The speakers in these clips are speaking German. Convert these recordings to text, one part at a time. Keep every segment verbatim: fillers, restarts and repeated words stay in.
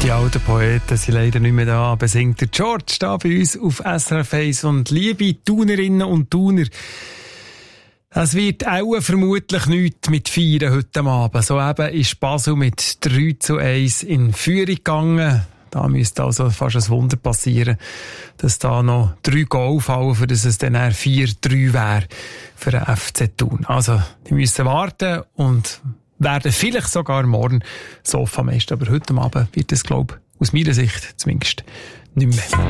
Die alten Poeten sind leider nicht mehr da, aber singt der George da bei uns auf S R F eins. Und liebe Thunerinnen und Thuner, es wird auch vermutlich nichts mit Feiern heute Abend. So eben ist Basel mit drei zu eins in Führung gegangen. Da müsste also fast ein Wunder passieren, dass da noch drei Goal fallen, für dass es dann vier drei wäre für den F C Thun. Also, die müssen warten und werden vielleicht sogar morgen Sofameister. Aber heute Abend wird es, glaube ich, aus meiner Sicht zumindest nicht mehr.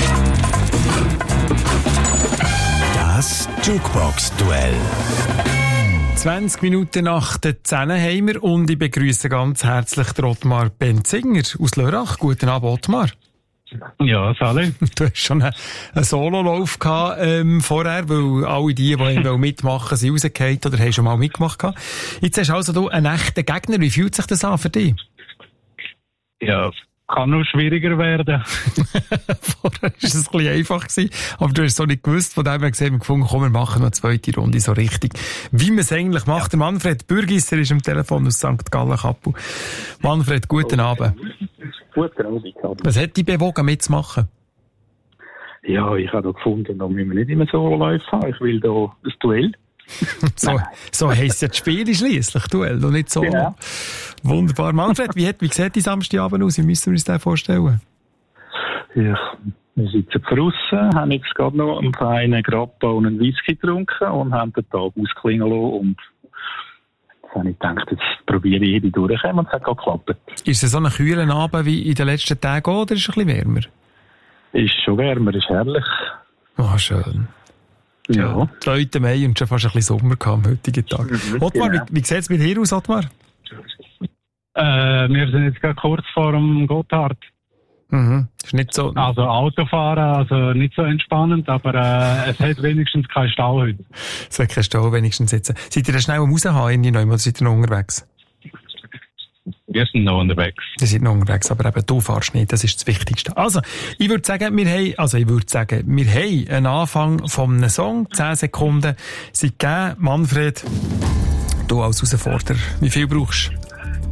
Das Jukebox-Duell. zwanzig Minuten nach der zehn haben wir und ich begrüße ganz herzlich den Ottmar Benzinger aus Lörrach. Guten Abend, Ottmar. Ja, Sally. Du hast schon einen, einen Sololauf gehabt, ähm, vorher, weil alle die, die mitmachen, sind rausgefallen oder haben schon mal mitgemacht gehabt. Jetzt hast du also du einen echten Gegner. Wie fühlt sich das an für dich? Ja, kann noch schwieriger werden. Vorher war es ein bisschen einfach gewesen, aber du hast es so nicht gewusst. Von dem her gesehen, wir gefunden, komm, wir machen noch eine zweite Runde so richtig. Wie man es eigentlich macht. Ja. Der Manfred Bürgisser ist am Telefon aus Sankt Gallen Kappel. Manfred, guten Abend. Guten Abend. Was hat dich bewogen, mitzumachen? Ja, ich habe da gefunden, da müssen wir nicht immer Sololäufe haben. Ich will da das Duell. so so heisst ja das Spiel schliesslich, Duell, und nicht Solo. Ja. Wunderbar. Manfred, wie, hat, wie sieht die Samstagabend aus? Wie müssen wir uns das vorstellen? Ja, wir sitzen draussen, haben jetzt gerade noch einen feinen Grappa und einen Whisky getrunken und haben den Tag ausklingen lassen. Und jetzt habe ich gedacht, jetzt probiere ich die durchkommen und es hat geklappt. Ist es so ein kühler Abend wie in den letzten Tagen oder ist es ein bisschen wärmer? Ist schon wärmer, ist herrlich. Ah, oh, schön. Ja. ja. zweiter Mai und schon fast ein bisschen Sommer kam am heutigen Tag. Mhm, Ottmar, genau. wie, wie sieht es mit dir aus, Ottmar? Äh, wir sind jetzt gerade kurz vor dem Gotthard. Mhm. Ist nicht so... Also Autofahren, also nicht so entspannend, aber äh, es hat wenigstens keinen Stau heute. Es hat keinen Stau wenigstens jetzt. Seid ihr da schnell am Raushauen in oder seid ihr noch unterwegs? Wir sind noch unterwegs. Wir sind noch unterwegs, aber eben du fährst nicht, das ist das Wichtigste. Also, ich würde sagen, wir haben, also ich würde sagen, wir haben einen Anfang von einem Song, zehn Sekunden sind gegeben. Manfred, du als Herausforderer, wie viel brauchst du?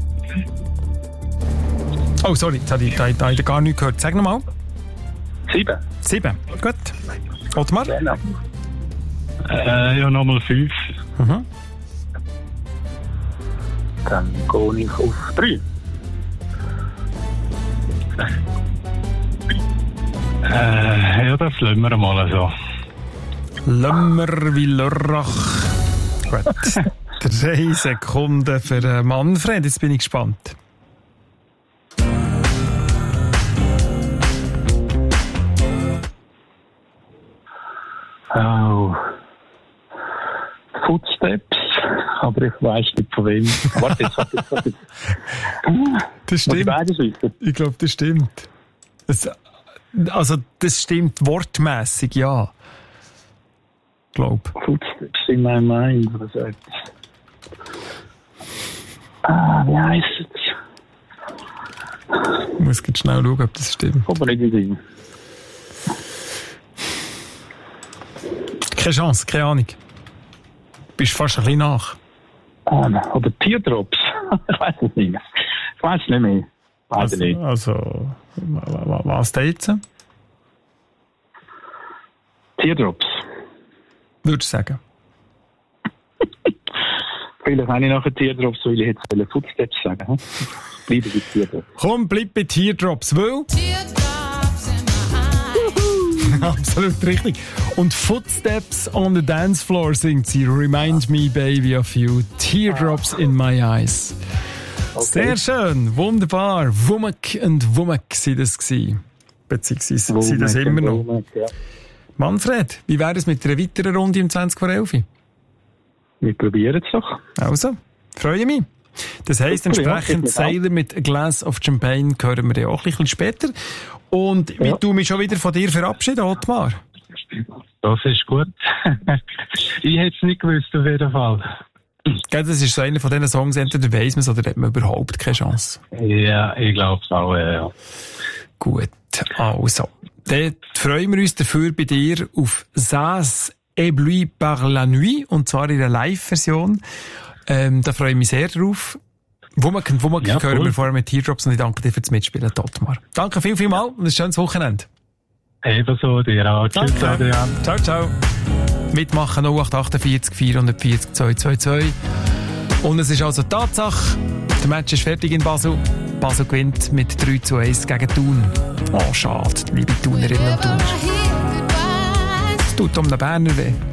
Oh, sorry, jetzt habe ich, da, da, da gar nichts gehört. Sag nochmal. Sieben. Sieben, gut. Ottmar? Genau. Äh, ja, nochmal fünf. Mhm. Dann gehe ich auf drei. Äh, ja, das lassen wir mal so. Lömmer wie Lörrach. Gut. Drei Sekunden für Manfred, jetzt bin ich gespannt. Oh. Footsteps, aber ich weiss nicht von wem. Warte, jetzt, warte, jetzt, warte. Das stimmt. Ich glaube, das stimmt. Das, also, das stimmt wortmässig, ja. Glaub. Footsteps in my mind, oder so etwas. Ah, wie heisst es? Ich muss jetzt schnell schauen, ob das stimmt. Aber nicht in Sinn. Keine Chance, keine Ahnung. Bist fast ein bisschen nach. Ah, oder Teardrops. Ich weiß es nicht mehr. Ich weiß es nicht mehr. Weiß also, nicht. Also, was da jetzt? Teardrops. Würdest du sagen? Vielleicht habe ich nachher Teardrops, weil ich jetzt Footsteps sagen. Hm? Bleibe bei Teardrops. Komm, bleib bei Teardrops, weil... Absolut richtig. Und Footsteps on the Dance Floor singt sie Remind Me Baby of You, Teardrops in My Eyes. Okay. Sehr schön, wunderbar. Wumek und Wumek sind das gewesen. Beziehungsweise Wumek sind das immer noch. Wumek, ja. Manfred, wie wäre es mit einer weiteren Runde um zwanzig vor elf? Wir probieren es doch. Also, freue mich. Das heisst, entsprechend ja, Sailor mit A Glass of Champagne hören wir ja auch ein bisschen später. Und ja. Wie du mich schon wieder von dir verabschieden, Ottmar? Das ist gut. Ich hätte es nicht gewusst, auf jeden Fall. Das ist so einer von diesen Songs, entweder weiss man es oder hat man überhaupt keine Chance. Ja, ich glaube es auch, ja. Gut, also. Dann freuen wir uns dafür bei dir auf «Ça éblouit par la nuit», und zwar in der Live-Version. Ähm, da freue ich mich sehr drauf. Wo man, wo man Ja, hören cool. wir vorher mit Teardrops und ich danke dir für das Mitspielen, Otmar. Danke viel, viel mal und ein schönes Wochenende. Ebenso, dir auch. Tschüss, Danke. Adrian. Ciao, ciao. Mitmachen null acht acht vier vier vier vier zwei zwei zwei. Und es ist also Tatsache, der Match ist fertig in Basel. Basel gewinnt mit drei zu eins gegen Thun. Oh, schade, liebe Thunerinnen und Thuner. Es tut um den Berner weh.